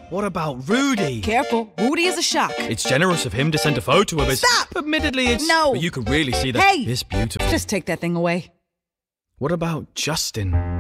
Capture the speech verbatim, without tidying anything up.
What about Rudy? Careful, Rudy is a shock. It's generous of him to send a photo of it. Stop! Admittedly, it's... No. But you can really see that Hey! it's beautiful. Just take that thing away. What about Justin?